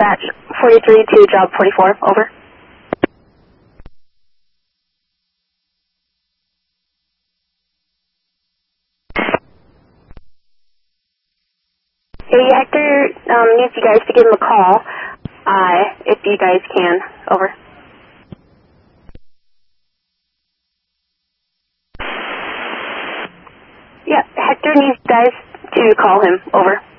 dispatch 43 to job 44, over. Hey, Hector needs you guys to give him a call, if you guys can, over. Yeah, Hector needs you guys to call him, over.